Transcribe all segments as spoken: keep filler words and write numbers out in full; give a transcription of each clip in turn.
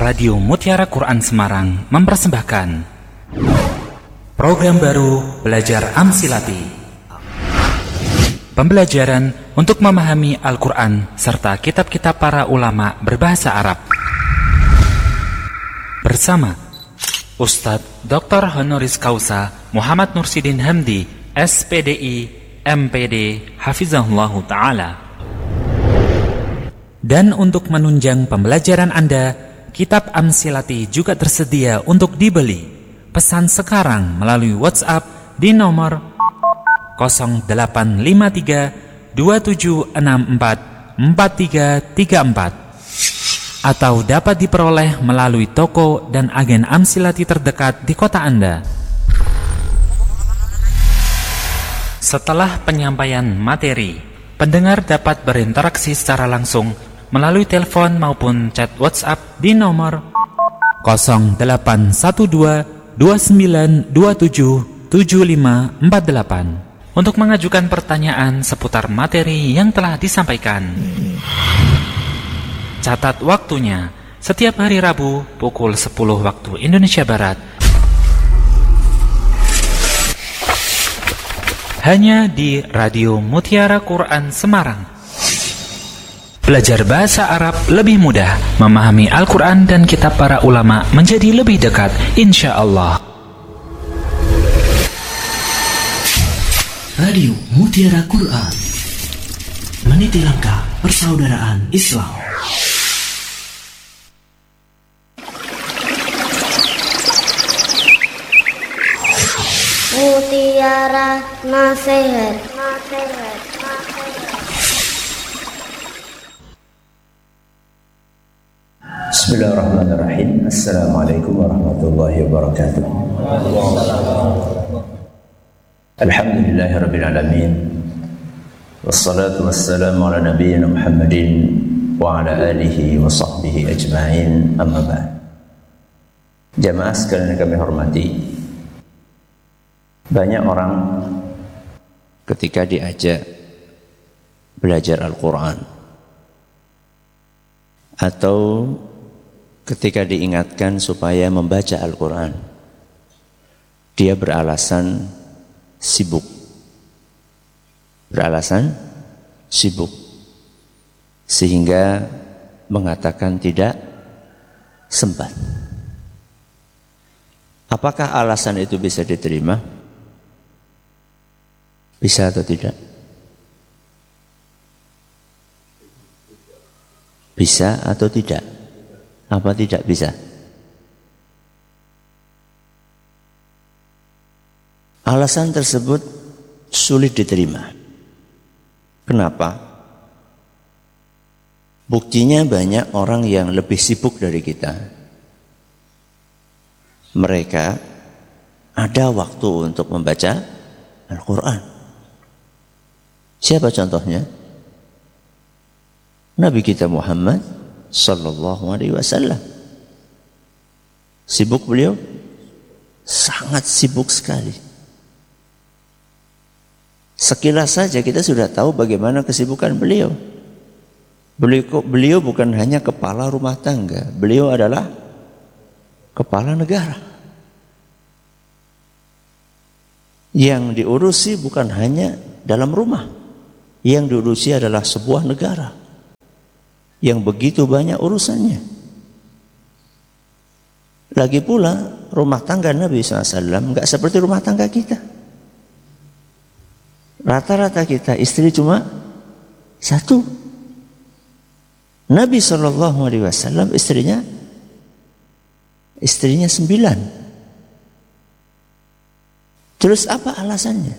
Radio Mutiara Quran Semarang mempersembahkan program baru Belajar Amsilati. Pembelajaran untuk memahami Al-Quran serta kitab-kitab para ulama berbahasa Arab. Bersama Ustadz Doktor Honoris Causa Muhammad Nursidin Hamdi, S P D I, M P D, Hafizahullahu Ta'ala. Dan untuk menunjang pembelajaran Anda, kitab Amsilati juga tersedia untuk dibeli. Pesan sekarang melalui WhatsApp di nomor nol delapan lima tiga dua tujuh enam empat empat tiga tiga empat atau dapat diperoleh melalui toko dan agen Amsilati terdekat di kota Anda. Setelah penyampaian materi, pendengar dapat berinteraksi secara langsung melalui telepon maupun chat WhatsApp di nomor nol delapan satu dua dua sembilan dua tujuh tujuh lima empat delapan untuk mengajukan pertanyaan seputar materi yang telah disampaikan. Catat waktunya, setiap hari Rabu pukul sepuluh waktu Indonesia Barat. Hanya di Radio Mutiara Quran Semarang. Belajar bahasa Arab lebih mudah, memahami Al-Quran dan kitab para ulama menjadi lebih dekat, insya Allah. Radio Mutiara Quran, meniti langkah persaudaraan Islam. Mutiara Nasihat, Nasihat, Nasihat. Bismillahirrahmanirrahim. Assalamualaikum warahmatullahi wabarakatuh. Alhamdulillahirabbil alamin. Wassalatu wassalamu ala nabiyyina Muhammadin wa ala alihi wa sahbihi ajma'in. Amma ba'd. Jamaah sekalian yang kami hormati, banyak orang ketika diajak belajar Al-Quran atau ketika diingatkan supaya membaca Al-Quran, dia beralasan sibuk. Beralasan sibuk. Sehingga mengatakan tidak sempat. Apakah alasan itu bisa diterima? Bisa atau tidak? Bisa atau tidak? Apa tidak bisa? Alasan tersebut sulit diterima. Kenapa? Buktinya banyak orang yang lebih sibuk dari kita. Mereka ada waktu untuk membaca Al-Quran. Siapa contohnya? Nabi kita Muhammad sallallahu alaihi wasallam. Sibuk beliau? Sangat sibuk sekali. Sekilas saja kita sudah tahu bagaimana kesibukan beliau. Beliau, beliau bukan hanya kepala rumah tangga, beliau adalah kepala negara. Yang diurusi bukan hanya dalam rumah, yang diurusi adalah sebuah negara yang begitu banyak urusannya. Lagi pula rumah tangga Nabi shallallahu alaihi wasallam enggak seperti rumah tangga kita. Rata-rata kita istri cuma satu. Nabi shallallahu alaihi wasallam istrinya istrinya sembilan. Terus apa alasannya?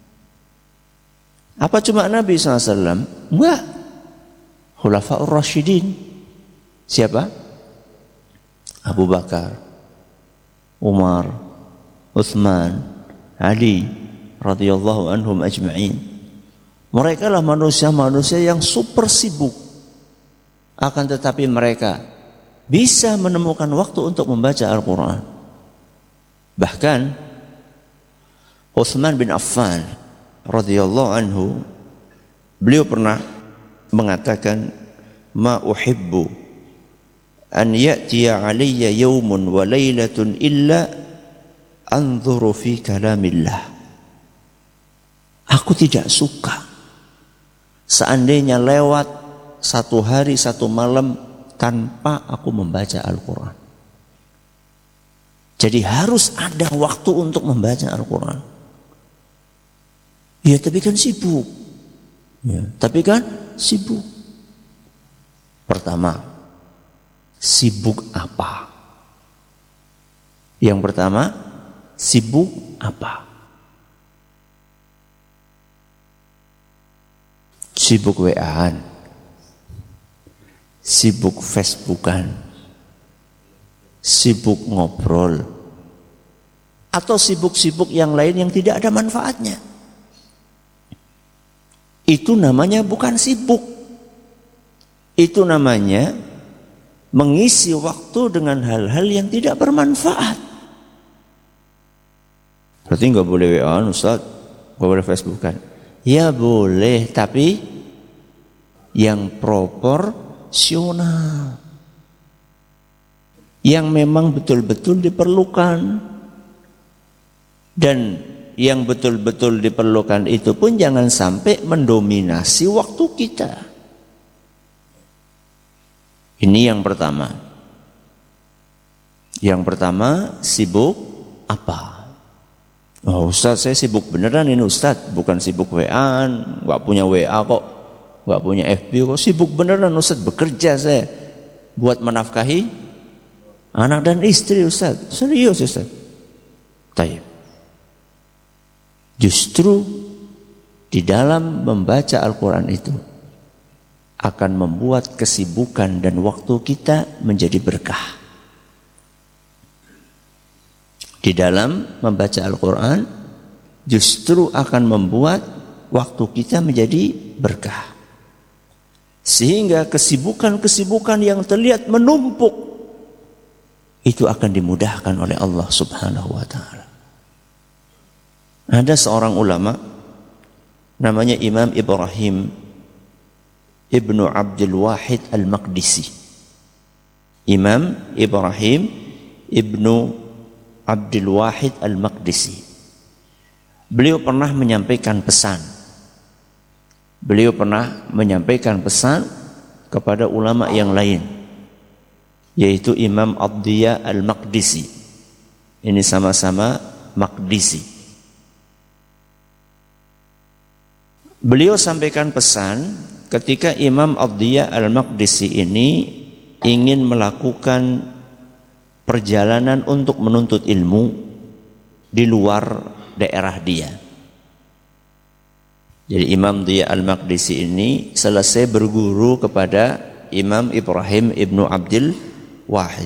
Apa cuma Nabi shallallahu alaihi wasallam? Enggak. Khulafaur Rasyidin. Siapa? Abu Bakar, Umar, Utsman, Ali radhiyallahu anhum ajma'in. Mereka lah manusia-manusia yang super sibuk. Akan tetapi mereka bisa menemukan waktu untuk membaca Al-Quran. Bahkan Utsman bin Affan radhiyallahu anhu, beliau pernah mengatakan, ma uhibbu an ya'tiya alayya yawmun wa laylatun illa anzuru fi kalamillah. Aku tidak suka seandainya lewat satu hari satu malam tanpa aku membaca Al-Quran. Jadi harus ada waktu untuk membaca Al-Quran. Ya tapi kan sibuk. Ya, tapi kan sibuk. Pertama, sibuk apa? Yang pertama, sibuk apa? Sibuk W A-an, sibuk Facebookan, sibuk ngobrol, atau sibuk-sibuk yang lain yang tidak ada manfaatnya. Itu namanya bukan sibuk. Itu namanya mengisi waktu dengan hal-hal yang tidak bermanfaat. Berarti nggak boleh W A-an Ustaz, nggak boleh Facebookan. Ya boleh, tapi yang proporsional, yang memang betul-betul diperlukan. Dan yang betul-betul diperlukan itu pun jangan sampai mendominasi waktu kita. Ini yang pertama. Yang pertama, sibuk apa? Oh Ustaz, saya sibuk beneran ini Ustaz, bukan sibuk W A-an, gak punya W A kok, gak punya F B kok, sibuk beneran Ustaz, bekerja saya buat menafkahi anak dan istri Ustaz. Serius Ustaz. Tayyib. Justru di dalam membaca Al-Quran itu akan membuat kesibukan dan waktu kita menjadi berkah. Di dalam membaca Al-Quran justru akan membuat waktu kita menjadi berkah. Sehingga kesibukan-kesibukan yang terlihat menumpuk itu akan dimudahkan oleh Allah Subhanahu wa ta'ala. Ada seorang ulama namanya Imam Ibrahim Ibnu Abdul Wahid Al-Maqdisi. Imam Ibrahim Ibnu Abdul Wahid Al-Maqdisi. Beliau pernah menyampaikan pesan. Beliau pernah menyampaikan pesan kepada ulama yang lain, yaitu Imam Abdiya Al-Maqdisi. Ini sama-sama Maqdisi. Beliau sampaikan pesan ketika Imam Abdiya Al-Maqdisi ini ingin melakukan perjalanan untuk menuntut ilmu di luar daerah dia. Jadi Imam Abdiya Al-Maqdisi ini selesai berguru kepada Imam Ibrahim Ibnu Abdul Wahid.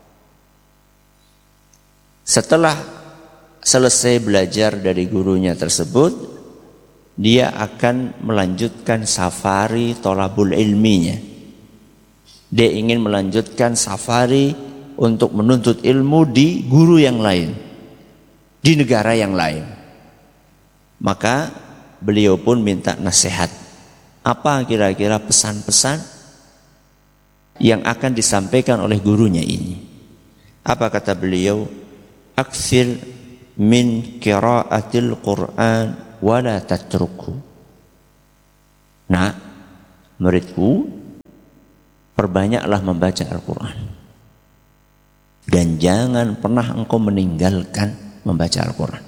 Setelah selesai belajar dari gurunya tersebut, dia akan melanjutkan safari thalabul ilminya. Dia ingin melanjutkan safari untuk menuntut ilmu di guru yang lain, di negara yang lain. Maka beliau pun minta nasihat. Apa kira-kira pesan-pesan yang akan disampaikan oleh gurunya ini? Apa kata beliau? Aktsir min qiraatil Qur'an wala tatruku. Nah, muridku, perbanyaklah membaca Al-Quran dan jangan pernah engkau meninggalkan membaca Al-Quran.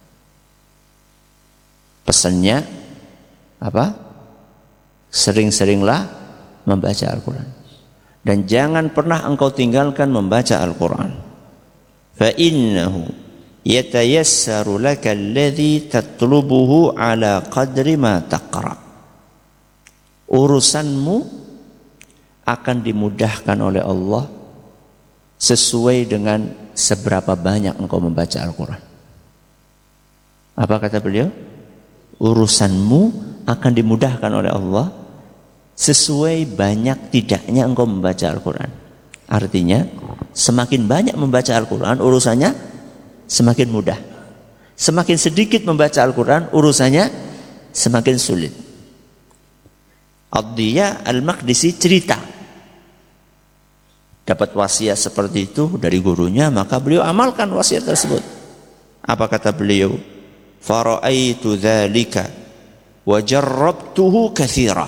Pesannya apa? Sering-seringlah membaca Al-Quran dan jangan pernah engkau tinggalkan membaca Al-Quran. Fa innahu yatayassaru laka alladhi tatlubuhu ala qadri ma taqra. Urusanmu akan dimudahkan oleh Allah sesuai dengan seberapa banyak engkau membaca Al-Quran. Apa kata beliau? Urusanmu akan dimudahkan oleh Allah sesuai banyak tidaknya engkau membaca Al-Quran. Artinya semakin banyak membaca Al-Quran, urusannya semakin mudah. Semakin sedikit membaca Al-Quran, urusannya semakin sulit. Abdiya Al-Maqdisi cerita dapat wasiat seperti itu dari gurunya, maka beliau amalkan wasiat tersebut. Apa kata beliau? Fara'aitu dzalika wa jarrabtuhu katsira.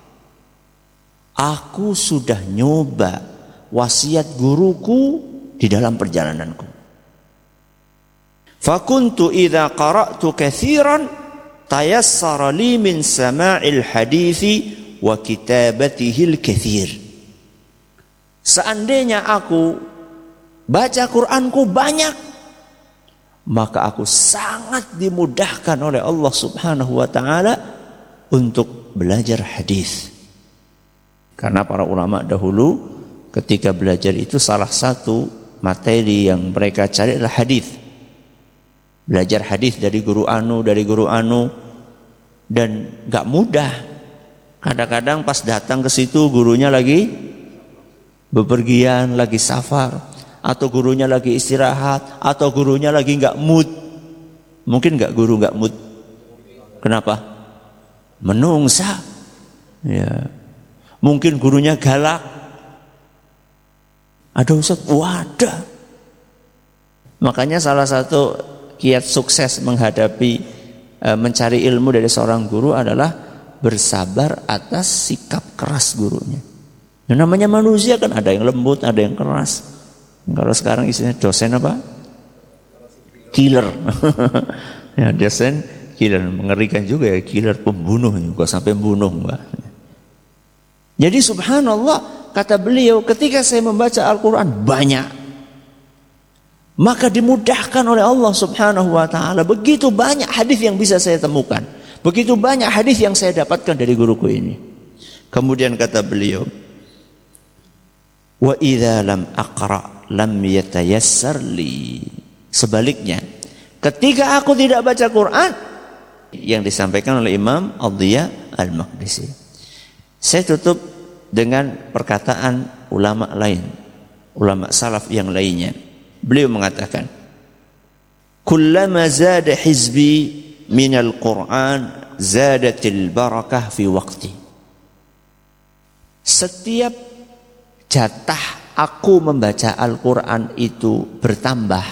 Aku sudah nyoba wasiat guruku di dalam perjalananku. Fakuntu idza qara'tu katsiran tayassara li min sama'il hadithi wa kitabatihil katsir. Seandainya aku baca Qur'anku banyak, maka aku sangat dimudahkan oleh Allah Subhanahu wa taala untuk belajar hadis. Karena para ulama dahulu ketika belajar itu salah satu materi yang mereka cari adalah hadis. Belajar hadis dari guru anu, dari guru anu, dan gak mudah. Kadang-kadang pas datang ke situ gurunya lagi bepergian, lagi safar, atau gurunya lagi istirahat, atau gurunya lagi gak mood. Mungkin gak guru gak mood. Kenapa? Menungsa. Ya. Mungkin gurunya galak. Ada Ustaz, wadah. Makanya salah satu kiat sukses menghadapi e, mencari ilmu dari seorang guru adalah bersabar atas sikap keras gurunya. Yang namanya manusia kan ada yang lembut, ada yang keras. Kalau sekarang istilahnya dosen apa? Killer. Ya, dosen killer, mengerikan juga ya, killer, pembunuh juga sampai bunuh, Mbak. Jadi subhanallah, kata beliau, ketika saya membaca Al-Quran banyak, maka dimudahkan oleh Allah Subhanahu wa taala. Begitu banyak hadis yang bisa saya temukan. Begitu banyak hadis yang saya dapatkan dari guruku ini. Kemudian kata beliau, wa idza lam aqra lam yatayassar li. Sebaliknya, ketika aku tidak baca Quran, yang disampaikan oleh Imam Adhiya Al-Maqdisi. Saya tutup dengan perkataan ulama lain, ulama salaf yang lainnya. Beliau mengatakan, kullama zada hizbi minal Qur'an zadatil barakah fi waqti. Setiap jatah aku membaca Al-Quran itu bertambah,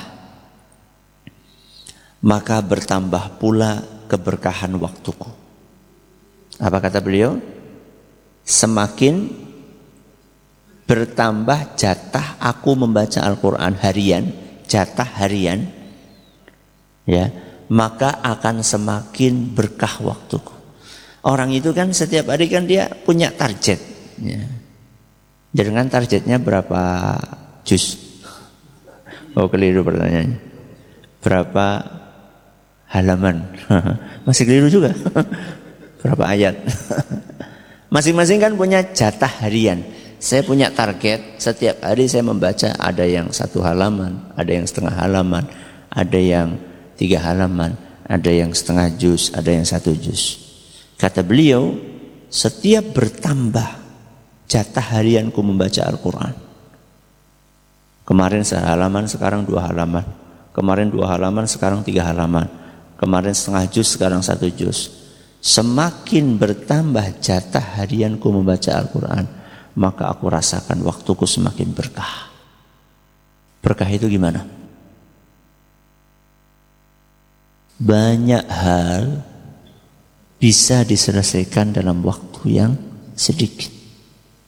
maka bertambah pula keberkahan waktuku. Apa kata beliau? Semakin bertambah jatah aku membaca Al-Quran harian, jatah harian, ya, maka akan semakin berkah waktuku. Orang itu kan setiap hari kan dia punya target, ya. Jangan targetnya berapa juz? Oh, keliru pertanyaannya. Berapa halaman? Masih keliru juga. Berapa ayat? Masing-masing kan punya jatah harian. Saya punya target, setiap hari saya membaca ada yang satu halaman, ada yang setengah halaman, ada yang tiga halaman, ada yang setengah juz, ada yang satu juz. Kata beliau, setiap bertambah jatah harianku membaca Al-Quran. Kemarin sehalaman, sekarang dua halaman. Kemarin dua halaman, sekarang tiga halaman. Kemarin setengah juz, sekarang satu juz. Semakin bertambah jatah harianku membaca Al-Quran, maka aku rasakan waktuku semakin berkah. Berkah itu gimana? Banyak hal bisa diselesaikan dalam waktu yang sedikit.